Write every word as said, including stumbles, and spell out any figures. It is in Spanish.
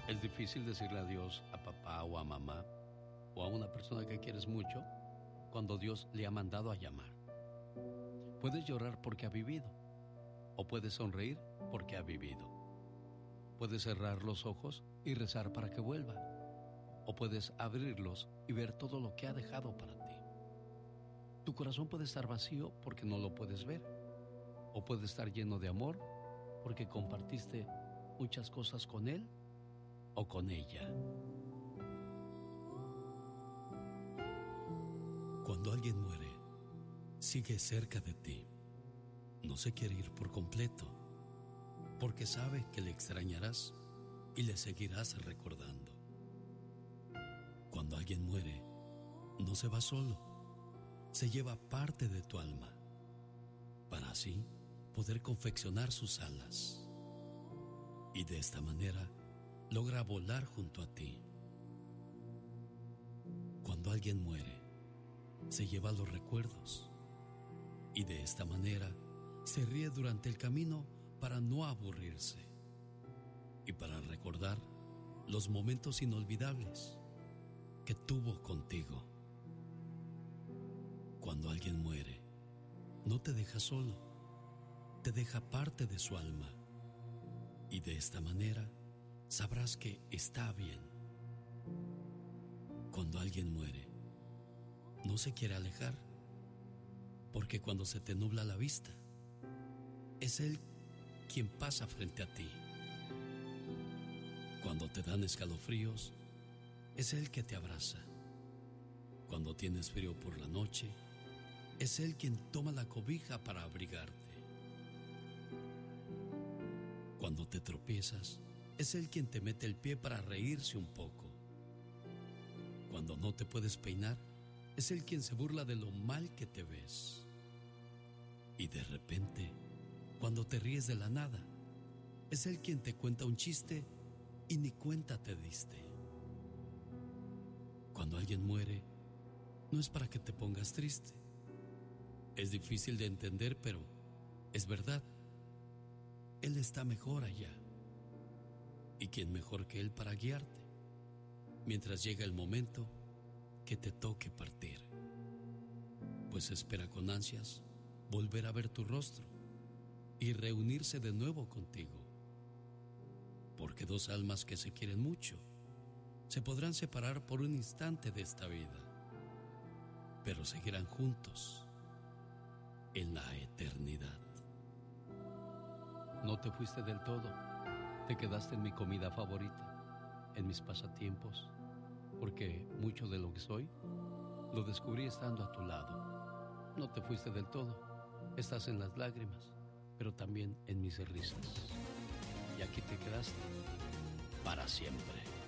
Es difícil decirle adiós a papá o a mamá o a una persona que quieres mucho cuando Dios le ha mandado a llamar. Puedes llorar porque ha vivido o puedes sonreír porque ha vivido. Puedes cerrar los ojos y rezar para que vuelva o puedes abrirlos y ver todo lo que ha dejado para ti. Tu corazón puede estar vacío porque no lo puedes ver o puede estar lleno de amor porque compartiste muchas cosas con él o con ella. Cuando alguien muere, sigue cerca de ti. No se quiere ir por completo, porque sabe que le extrañarás y le seguirás recordando. Cuando alguien muere, no se va solo, se lleva parte de tu alma, para así poder confeccionar sus alas. Y de esta manera, logra volar junto a ti. Cuando alguien muere, se lleva los recuerdos y de esta manera se ríe durante el camino para no aburrirse y para recordar los momentos inolvidables que tuvo contigo. Cuando alguien muere, no te deja solo, te deja parte de su alma y de esta manera sabrás que está bien. Cuando alguien muere, no se quiere alejar, porque cuando se te nubla la vista, es Él quien pasa frente a ti. Cuando te dan escalofríos, es Él que te abraza. Cuando tienes frío por la noche, es Él quien toma la cobija para abrigarte. Cuando te tropiezas, es Él quien te mete el pie para reírse un poco. Cuando no te puedes peinar, es Él quien se burla de lo mal que te ves. Y de repente, cuando te ríes de la nada, es Él quien te cuenta un chiste y ni cuenta te diste. Cuando alguien muere, no es para que te pongas triste. Es difícil de entender, pero es verdad. Él está mejor allá. ¿Y quién mejor que Él para guiarte mientras llega el momento que te toque partir? Pues espera con ansias volver a ver tu rostro y reunirse de nuevo contigo. Porque dos almas que se quieren mucho se podrán separar por un instante de esta vida, pero seguirán juntos en la eternidad. No te fuiste del todo. Te quedaste en mi comida favorita, en mis pasatiempos, porque mucho de lo que soy lo descubrí estando a tu lado. No te fuiste del todo, estás en las lágrimas, pero también en mis risas. Y aquí te quedaste para siempre.